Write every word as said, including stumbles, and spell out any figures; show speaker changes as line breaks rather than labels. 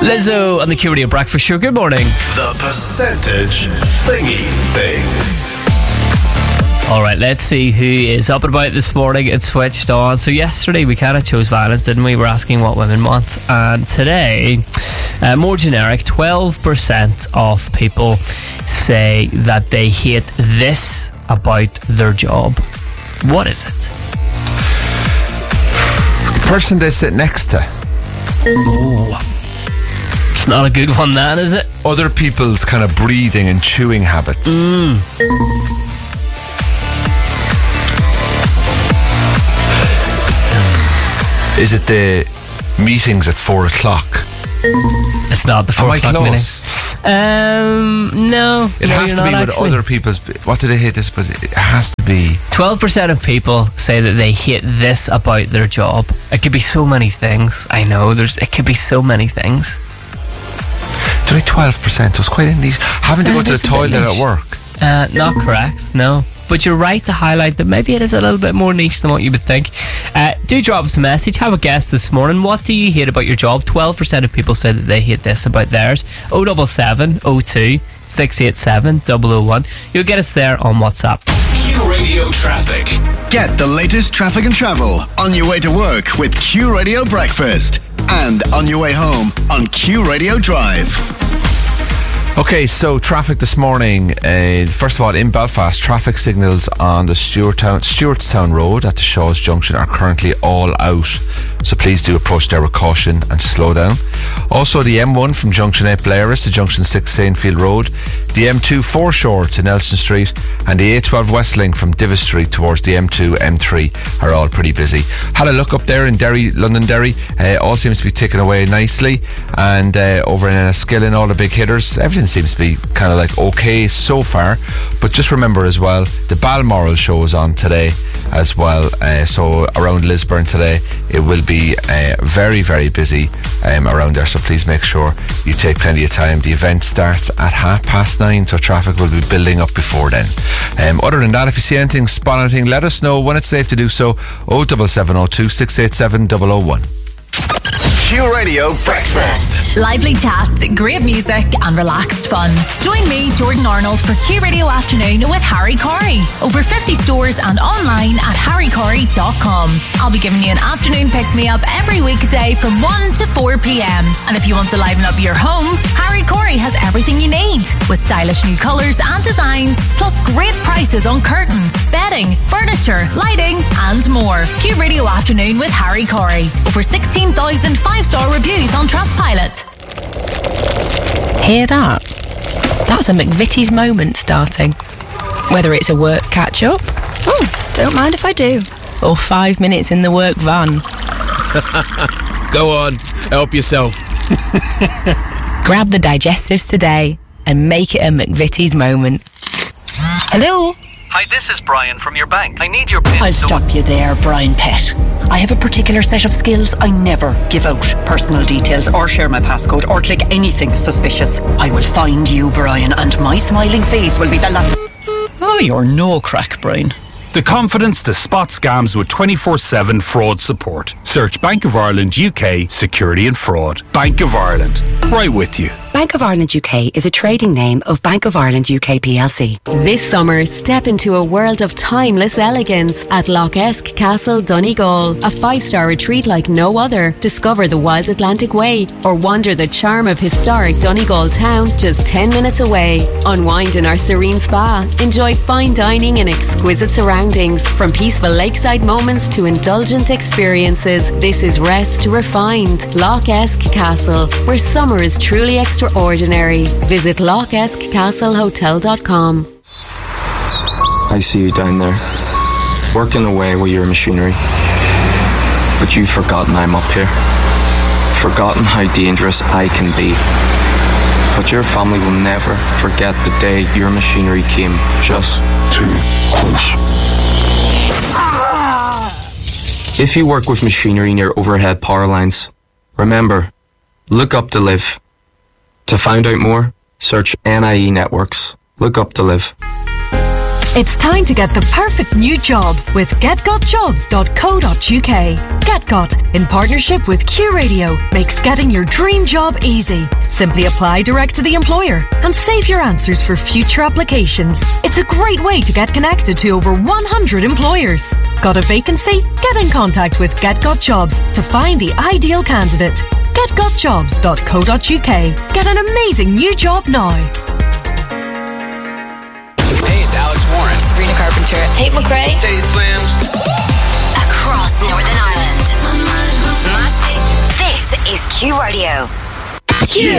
Lizzo on the Q Radio Breakfast Show. Good morning.
The percentage thingy thing.
Alright, let's see who is up and about this morning. It's switched on. So yesterday we kind of chose violence, didn't we? We're asking what women want. And today, uh, more generic, twelve percent of people say that they hate this about their job. What is it?
The person they sit next to.
Oh. It's not a good one, then, is it?
Other people's kind of breathing and chewing habits.
Mm.
Is it the meetings at four o'clock?
It's not the four
Am I
o'clock
close?
meeting. Um, no.
It
no,
has
you're
to be
not
with
actually.
other people's. What do they hate this? But it has to be.
twelve percent of people say that they hate this about their job. It could be so many things. I know. There's. It could be so many things.
Only twelve percent. It was quite niche. Having to go
It
to the
is a bit
toilet at
niche.
work.
Uh, not correct. No. But you're right to highlight that maybe it is a little bit more niche than what you would think. Uh, do drop us a message. Have a guess this morning. What do you hate about your job? twelve percent of people say that they hate this about theirs. oh seven seven oh two six eight seven double oh one. You'll get us there on WhatsApp.
Q Radio Traffic.
Get the latest traffic and travel on your way to work with Q Radio Breakfast and on your way home on Q Radio Drive.
Okay, so traffic this morning. Uh, first of all, in Belfast, traffic signals on the Stewartstown, Stewartstown Road at the Shaw's Junction are currently all out. So please do approach there with caution and slow down. Also, the M one from Junction eight Blairus to Junction six Saintfield Road, the M two Foreshore to Nelson Street, and the A twelve Westlink from Divis Street towards the M two, M three are all pretty busy. Had a look up there in Derry, Londonderry. Uh, all seems to be ticking away nicely. And uh, over in Enniskillen, all the big hitters, everything seems to be kind of like okay so far. But just remember as well, the Balmoral show is on today as well. Uh, so around Lisburn today, it will be uh, very, very busy um, around there. So please make sure you take plenty of time. The event starts at half past nine, so traffic will be building up before then. Um, other than that, if you see anything, spot anything, let us know when it's safe to do so. oh seven seven oh two six eight seven oh oh one.
Q Radio Breakfast.
Lively chat, great music and relaxed fun. Join me, Jordan Arnold, for Q Radio Afternoon with Harry Corey. Over fifty stores and online at harry corey dot com. I'll be giving you an afternoon pick-me-up every weekday from one to four p.m. And if you want to liven up your home, Harry Corey has everything you need. With stylish new colours and designs, plus great prices on curtains, bedding, furniture, lighting and more. Q Radio Afternoon with Harry Corey. Over sixteen thousand five-star reviews on Trustpilot.
Hear that? That's a McVitie's moment starting. Whether it's a work catch-up,
oh, don't mind if I do,
or five minutes in the work van.
Go on, help yourself.
Grab the digestives today and make it a McVitie's moment. Hello?
Hi, this is Brian from your bank. I need your PIN.
I'll stop you there, Brian Pett. I have a particular set of skills. I never give out personal details or share my passcode or click anything suspicious. I will find you, Brian, and my smiling face will be the la- Oh, you're no crack, Brian.
The confidence to spot scams with twenty-four seven fraud support. Search Bank of Ireland U K Security and Fraud. Bank of Ireland. Right with you.
Bank of Ireland U K is a trading name of Bank of Ireland U K P L C.
This summer, step into a world of timeless elegance at Loch Esk Castle, Donegal. A five-star retreat like no other. Discover the wild Atlantic Way or wander the charm of historic Donegal town just ten minutes away. Unwind in our serene spa. Enjoy fine dining and exquisite surroundings. From peaceful lakeside moments to indulgent experiences, this is rest refined. Loch Esk Castle, where summer is truly extraordinary. Ordinary. Visit loch esk castle hotel dot com.
I see you down there, working away with your machinery. But you've forgotten I'm up here. Forgotten how dangerous I can be. But your family will never forget the day your machinery came just too close. If you work with machinery near overhead power lines, remember, look up to live. To find out more, search N I E Networks. Look up to live.
It's time to get the perfect new job with get got jobs dot co dot uk. GetGot, in partnership with Q Radio, makes getting your dream job easy. Simply apply direct to the employer and save your answers for future applications. It's a great way to get connected to over one hundred employers. Got a vacancy? Get in contact with GetGot Jobs to find the ideal candidate. get got jobs dot co dot uk. Get an amazing new job now.
Hey, it's Alex Warren,
Sabrina Carpenter,
Tate McRae, Teddy Swims.
Across Northern Ireland. My station. This is Q Radio. Q.